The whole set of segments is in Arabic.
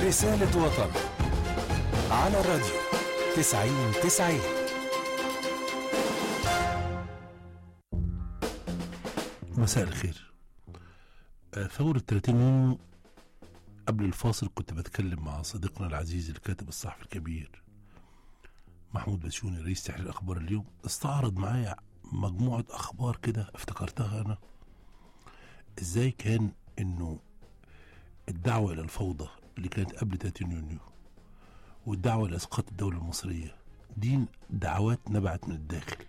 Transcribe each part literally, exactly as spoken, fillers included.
رسالة وطن على الراديو تسعين تسعين. مساء الخير. ثورة ثلاثين يونيو، قبل الفاصل كنت بتكلم مع صديقنا العزيز الكاتب الصحفي الكبير محمود بسيوني رئيس تحرير أخبار اليوم. استعرض معايا مجموعة أخبار كده افتكرتها أنا، إزاي كان إنه الدعوة إلى الفوضى اللي كانت قبل ثلاثين يونيو والدعوة إلى إسقاط الدولة المصرية دي دعوات نبعت من الداخل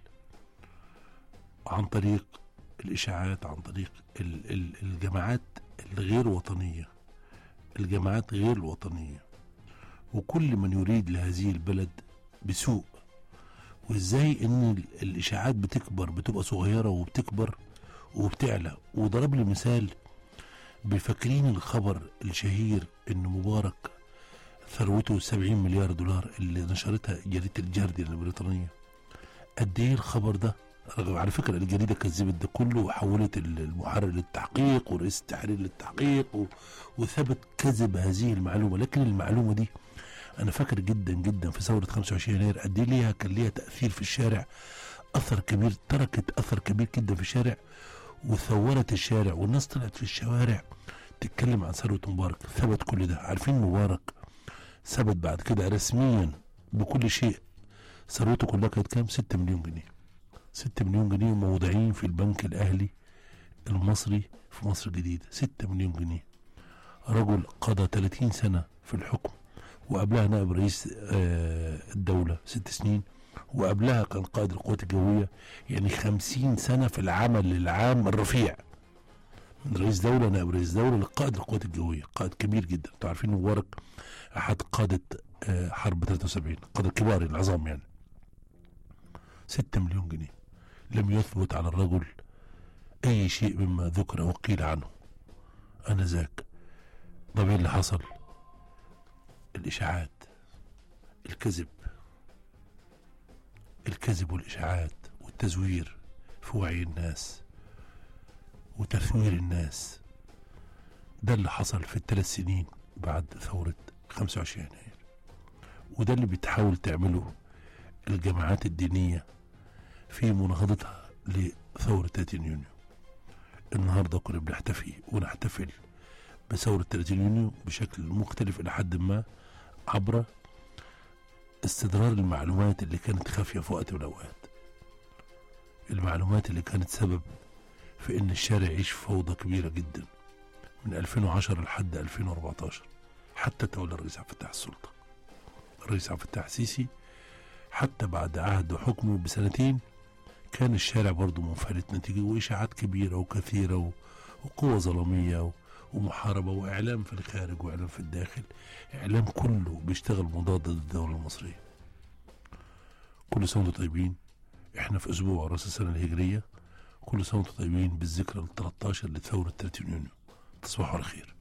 عن طريق الإشاعات، عن طريق ال- ال- الجماعات الغير وطنية، الجماعات غير الوطنية، وكل من يريد لهذه البلد بسوء. وإزاي إن ال- الإشاعات بتكبر، بتبقى صغيرة وبتكبر وبتعلى. وضرب لي مثال بفاكرين الخبر الشهير إن مبارك ثروته سبعين مليار دولار اللي نشرتها جريدة الجارديان البريطانية. قد ايه الخبر ده؟ على فكرة الجريدة كذبت ده كله وحولت المحرر للتحقيق ورئيس التحرير للتحقيق و... وثبت كذب هذه المعلومة. لكن المعلومة دي أنا فاكر جدا جدا في ثورة خمسة وعشرين يناير قد ايه ليها، كان ليها تأثير في الشارع، أثر كبير، تركت أثر كبير جدا في الشارع وثورت الشارع، والناس طلعت في الشوارع تتكلم عن ثروة مبارك. ثبت كل ده. عارفين مبارك ثبت بعد كده رسميا بكل شيء ثروته كلها كانت كام؟ ستة مليون جنيه. ستة مليون جنيه موضعين في البنك الأهلي المصري في مصر الجديدة. ستة مليون جنيه. رجل قضى ثلاثين سنة في الحكم، وقبلها نائب رئيس آه الدولة ست سنين، وقبلها كان قائد القوات الجوية. يعني خمسين سنة في العمل العام الرفيع، من رئيس دولة نائب رئيس دولة لقائد القوات الجوية. قائد كبير جدا. انتوا عارفين مبارك أحد قادة آه حرب ثلاثة وسبعين، قادة كبار العظام يعني. ستة مليون جنيه. لم يثبت على الرجل أي شيء مما ذكر وقيل عنه آنذاك. طب ايه اللي حصل؟ الإشاعات، الكذب، الكذب والإشاعات والتزوير في وعي الناس وتثوير الناس. ده اللي حصل في الثلاث سنين بعد ثورة خمسة وعشرين يناير، وده اللي بتحاول تعمله الجماعات الدينية في مناهضتها لثورة ثلاثين يونيو. النهاردة كنا بنحتفي ونحتفل بثورة ثلاثين يونيو بشكل مختلف إلى حد ما، عبر استدرار المعلومات اللي كانت خافية في وقت من الأوقات، المعلومات اللي كانت سبب في إن الشارع يعيش في فوضى كبيرة جدا من ألفين وعشرة لحد ألفين وأربعتاشر، حتى تولى الرئيس عبد الفتاح السلطة. الرئيس عبد الفتاح السيسي حتى بعد عهد حكمه بسنتين كان الشارع برضه منفلت نتيجة وإشاعات كبيرة وكثيرة و... وقوة ظلامية و... ومحاربة وإعلام في الخارج وإعلام في الداخل، إعلام كله بيشتغل مضاد ضد الدولة المصرية. كل سنة وانتم طيبين. احنا في أسبوع رأس السنة الهجرية. كل سنة وانتم طيبين بالذكرى ال ثلاثة عشر لثورة ثلاثين يونيو. تصبحوا على خير.